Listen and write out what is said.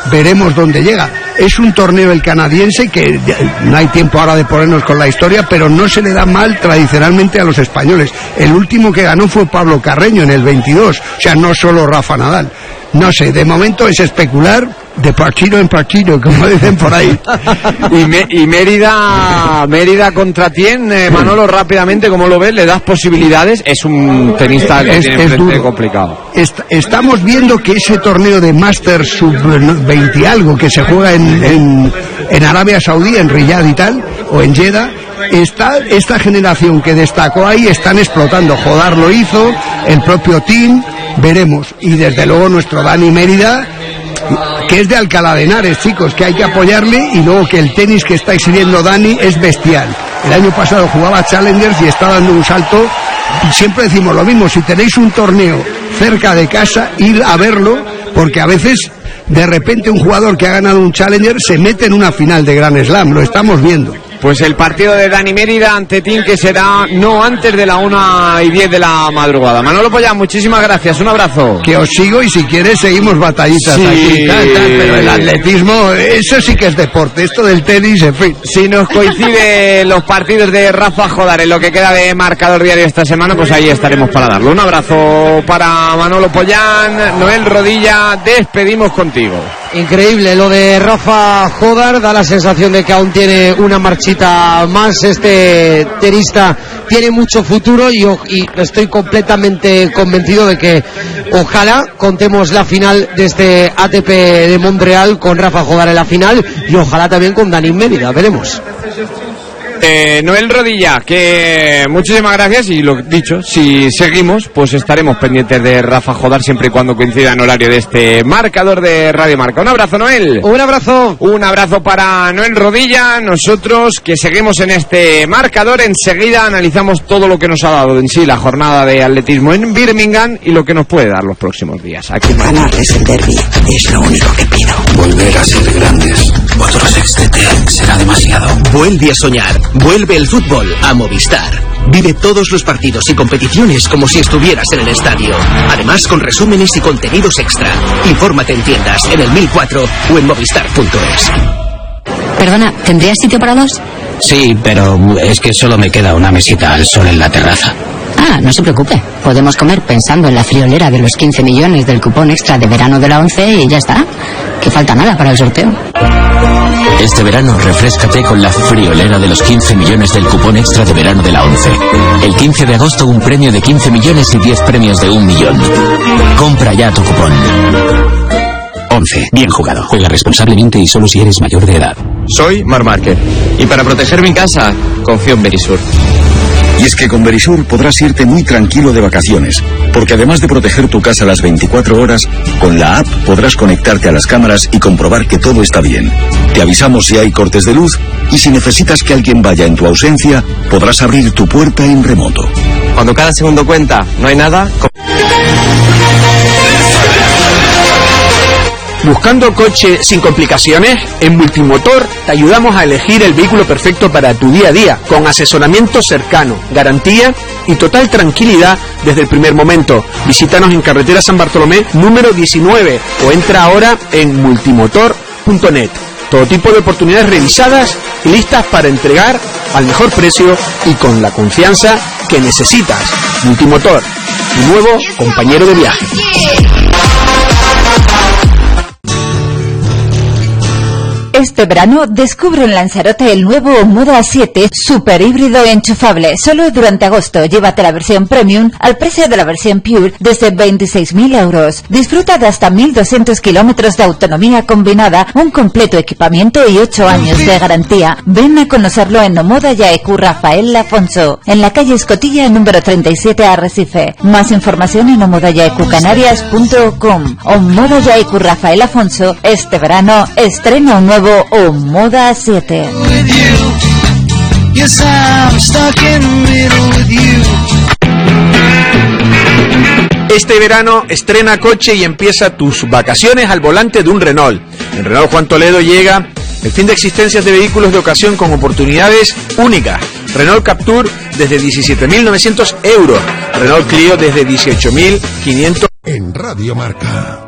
veremos dónde llega. Es un torneo el canadiense que no hay tiempo ahora de ponernos con la historia, pero no se le da mal tradicionalmente a los españoles. El último que ganó fue Pablo Carreño en el 22, o sea, no solo Rafa Nadal. No sé, de momento es especular de partido en partido, como dicen por ahí. Y Mérida contra Tien, Manolo, rápidamente, ¿cómo lo ves? ¿Le das posibilidades? Es un tenista que tiene frente complicado. Estamos viendo que ese torneo de Masters sub-20 y algo que se juega en Arabia Saudí, en Riyadh y tal, o en Jeddah, esta generación que destacó ahí están explotando. Jodar lo hizo, el propio Tien, veremos. Y desde luego nuestro Dani Mérida, que es de Alcalá de Henares, chicos, que hay que apoyarle, y luego que el tenis que está exhibiendo Dani es bestial. El año pasado jugaba Challengers y está dando un salto. Siempre decimos lo mismo, si tenéis un torneo cerca de casa, ir a verlo, porque a veces de repente un jugador que ha ganado un Challenger se mete en una final de Grand Slam, lo estamos viendo. Pues el partido de Dani Mérida ante Tien, que será no antes de la 1:10 de la madrugada. Manolo Pollán, muchísimas gracias, un abrazo. Que os sigo y si quieres seguimos batallitas aquí, pero el atletismo, eso sí que es deporte, esto del tenis, en fin. Si nos coincide los partidos de Rafa Jodar en lo que queda de marcador diario esta semana, pues ahí estaremos para darlo. Un abrazo para Manolo Pollán. Noel Rodilla, despedimos contigo. Increíble lo de Rafa Jodar, da la sensación de que aún tiene una marchita más. Este tenista tiene mucho futuro y estoy completamente convencido de que ojalá contemos la final de este ATP de Montreal con Rafa Jodar en la final, y ojalá también con Dani Mérida, veremos. Noel Rodilla, que muchísimas gracias, y lo dicho, si seguimos, pues estaremos pendientes de Rafa Jodar siempre y cuando coincida en horario de este marcador de Radio Marca. Un abrazo, Noel. Un abrazo. Un abrazo para Noel Rodilla. Nosotros, que seguimos en este marcador, enseguida analizamos todo lo que nos ha dado en sí la jornada de atletismo en Birmingham y lo que nos puede dar los próximos días. Aquí ganarles el derbi es lo único que pido. Volver a ser grandes. Otro sextete será demasiado. Vuelve a soñar. Vuelve el fútbol a Movistar. Vive todos los partidos y competiciones como si estuvieras en el estadio. Además, con resúmenes y contenidos extra. Infórmate en tiendas, en el 1004 o en movistar.es. Perdona, ¿tendrías sitio para dos? Sí, pero es que solo me queda una mesita al sol en la terraza. Ah, no se preocupe. Podemos comer pensando en la friolera de los 15 millones del cupón extra de verano de la 11 y ya está. Que falta nada para el sorteo. Este verano refréscate con la friolera de los 15 millones del cupón extra de verano de la 11. El 15 de agosto un premio de 15 millones y 10 premios de 1 millón. Compra ya tu cupón. 11. Bien jugado. Juega responsablemente y solo si eres mayor de edad. Soy Marc Márquez y para proteger mi casa confío en Verisur. Y es que con Verisur podrás irte muy tranquilo de vacaciones, porque además de proteger tu casa las 24 horas, con la app podrás conectarte a las cámaras y comprobar que todo está bien. Te avisamos si hay cortes de luz y si necesitas que alguien vaya en tu ausencia, podrás abrir tu puerta en remoto. Cuando cada segundo cuenta, no hay nada. ¿Buscando coche sin complicaciones? En Multimotor te ayudamos a elegir el vehículo perfecto para tu día a día, con asesoramiento cercano, garantía y total tranquilidad desde el primer momento. Visítanos en carretera San Bartolomé número 19 o entra ahora en multimotor.net. Todo tipo de oportunidades revisadas y listas para entregar al mejor precio y con la confianza que necesitas. Multimotor, tu nuevo compañero de viaje. Este verano descubre en Lanzarote el nuevo Moda 7 super híbrido enchufable. Solo durante agosto llévate la versión Premium al precio de la versión Pure desde 26.000 euros. Disfruta de hasta 1.200 kilómetros de autonomía combinada, un completo equipamiento y 8 años de garantía. Ven a conocerlo en Omoda Yaecu Rafael Afonso, en la calle Escotilla número 37 Arrecife. Más información en omodayaecucanarias.com. Omoda Yaecu Rafael Afonso, este verano estrena un nuevo Moda 7. Este verano estrena coche y empieza tus vacaciones al volante de un Renault. En Renault Juan Toledo llega el fin de existencias de vehículos de ocasión con oportunidades únicas. Renault Captur desde 17.900 euros. Renault Clio desde 18.500. En Radio Marca.